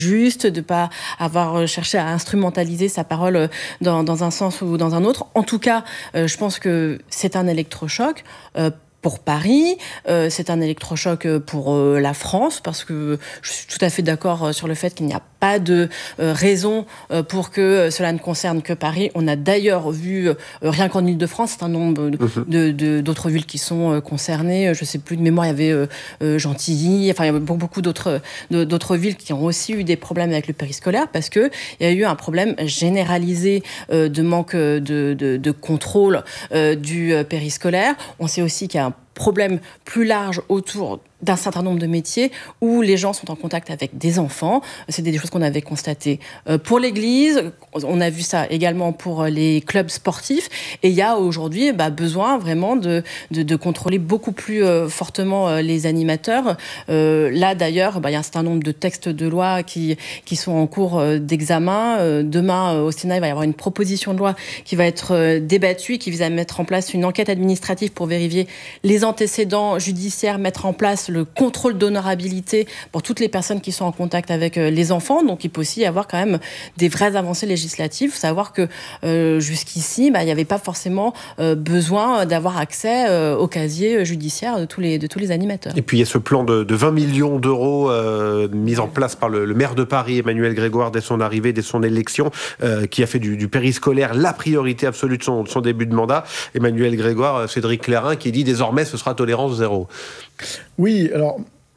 juste, de pas avoir cherché à instrumentaliser sa parole dans un sens ou dans un autre. En tout cas, je pense que c'est un électrochoc. Pour Paris, c'est un électrochoc pour la France, parce que je suis tout à fait d'accord sur le fait qu'il n'y a pas de raison pour que cela ne concerne que Paris. On a d'ailleurs vu, rien qu'en Île-de-France, un nombre d'autres villes qui sont concernées. Je ne sais plus de mémoire, il y avait Gentilly, enfin il y avait beaucoup d'autres villes qui ont aussi eu des problèmes avec le périscolaire, parce qu'il y a eu un problème généralisé de manque de contrôle du périscolaire. On sait aussi qu'il y a un problème plus large autour d'un certain nombre de métiers où les gens sont en contact avec des enfants. C'est des choses qu'on avait constatées pour l'Église. On a vu ça également pour les clubs sportifs. Et il y a aujourd'hui besoin vraiment de contrôler beaucoup plus fortement les animateurs. Là, d'ailleurs, il y a un certain nombre de textes de loi qui sont en cours d'examen. Demain, au Sénat, il va y avoir une proposition de loi qui va être débattue, qui vise à mettre en place une enquête administrative pour vérifier les antécédents judiciaires, mettre en place le contrôle d'honorabilité pour toutes les personnes qui sont en contact avec les enfants. Donc, il peut aussi y avoir quand même des vraies avancées législatives. Il faut savoir que jusqu'ici, il n'y avait pas forcément besoin d'avoir accès au casier judiciaire de tous les animateurs. Et puis, il y a ce plan de 20 millions d'euros mis en place par le maire de Paris, Emmanuel Grégoire, dès son arrivée, dès son élection, qui a fait du périscolaire la priorité absolue de son début de mandat. Emmanuel Grégoire, Cédric Clairin, qui dit désormais ce sera tolérance zéro. Oui, alors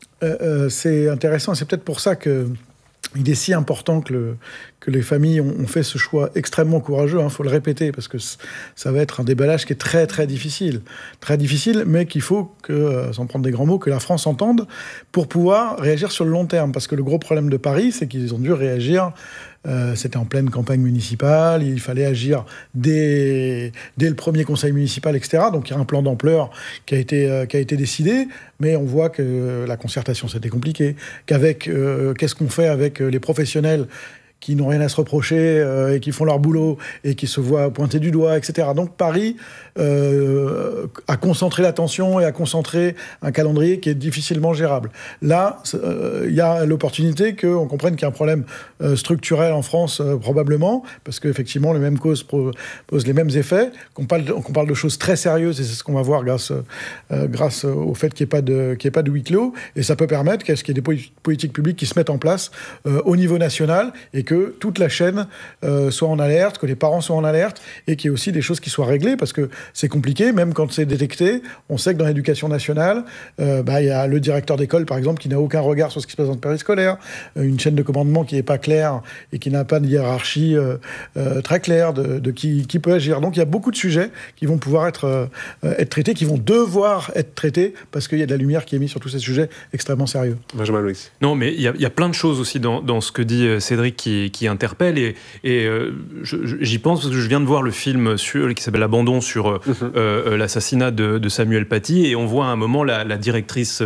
c'est intéressant, c'est peut-être pour ça qu'il est si important que les familles ont fait ce choix extrêmement courageux, faut le répéter, parce que ça va être un déballage qui est très très difficile, mais qu'il faut que, sans prendre des grands mots, que la France entende pour pouvoir réagir sur le long terme, parce que le gros problème de Paris, c'est qu'ils ont dû réagir. C'était en pleine campagne municipale, il fallait agir dès le premier conseil municipal, etc. Donc il y a un plan d'ampleur qui a été décidé, mais on voit que la concertation c'était compliqué, qu'avec qu'est-ce qu'on fait avec les professionnels qui n'ont rien à se reprocher et qui font leur boulot et qui se voient pointer du doigt, etc. Donc Paris a concentré l'attention et a concentré un calendrier qui est difficilement gérable. Là, il y a l'opportunité qu'on comprenne qu'il y a un problème structurel en France, probablement, parce qu'effectivement, les mêmes causes posent les mêmes effets, qu'on parle de choses très sérieuses, et c'est ce qu'on va voir grâce au fait qu'il n'y ait pas de huis clos, et ça peut permettre qu'il y ait des politiques publiques qui se mettent en place au niveau national, et que toute la chaîne soit en alerte, que les parents soient en alerte, et qu'il y ait aussi des choses qui soient réglées, parce que c'est compliqué, même quand c'est détecté. On sait que dans l'éducation nationale, il y a le directeur d'école, par exemple, qui n'a aucun regard sur ce qui se passe dans le périscolaire, une chaîne de commandement qui n'est pas claire et qui n'a pas de hiérarchie très claire de qui peut agir. Donc il y a beaucoup de sujets qui vont pouvoir être traités, qui vont devoir être traités, parce qu'il y a de la lumière qui est mise sur tous ces sujets extrêmement sérieux. Benjamin Louis. Non, mais il y a plein de choses aussi dans ce que dit Cédric qui interpelle, et j'y pense parce que je viens de voir le film qui s'appelle L'Abandon sur l'assassinat de Samuel Paty, et on voit à un moment la directrice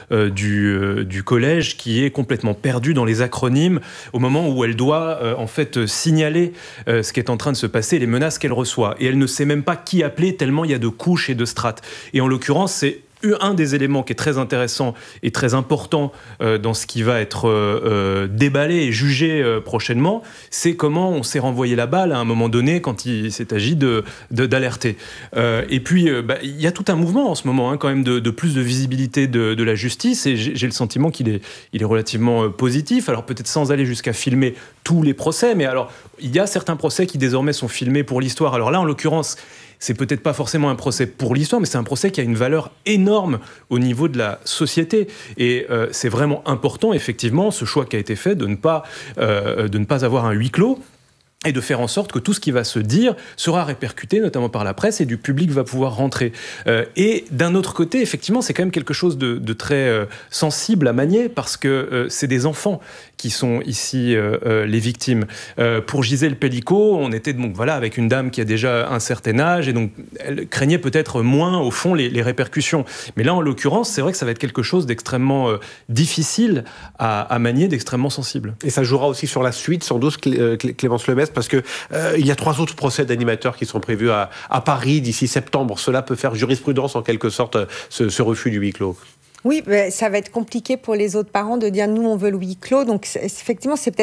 du collège qui est complètement perdue dans les acronymes au moment où elle doit en fait signaler ce qui est en train de se passer, les menaces qu'elle reçoit, et elle ne sait même pas qui appeler tellement il y a de couches et de strates. Et en l'occurrence, c'est un des éléments qui est très intéressant et très important dans ce qui va être déballé et jugé prochainement, c'est comment on s'est renvoyé la balle à un moment donné quand il s'est agi d'alerter. Et puis, il y a tout un mouvement en ce moment, quand même, de plus de visibilité de la justice, et j'ai le sentiment qu'il est relativement positif. Alors peut-être sans aller jusqu'à filmer tous les procès, mais alors il y a certains procès qui désormais sont filmés pour l'histoire. Alors là, en l'occurrence, c'est peut-être pas forcément un procès pour l'histoire, mais c'est un procès qui a une valeur énorme au niveau de la société. Et c'est vraiment important, effectivement, ce choix qui a été fait de ne pas avoir un huis clos, et de faire en sorte que tout ce qui va se dire sera répercuté, notamment par la presse, et du public va pouvoir rentrer. Et d'un autre côté, effectivement, c'est quand même quelque chose de très sensible à manier, parce que c'est des enfants qui sont ici les victimes. Pour Gisèle Pelicot, on était donc avec une dame qui a déjà un certain âge, et donc elle craignait peut-être moins au fond les répercussions. Mais là, en l'occurrence, c'est vrai que ça va être quelque chose d'extrêmement difficile à manier, d'extrêmement sensible. Et ça jouera aussi sur la suite, sans doute, Clémence Lemestre, parce que il y a 3 autres procès d'animateurs qui sont prévus à Paris d'ici septembre. Cela peut faire jurisprudence en quelque sorte, ce refus du huis clos. Oui, ça va être compliqué pour les autres parents de dire nous on veut le huis clos. Donc effectivement, c'est peut-être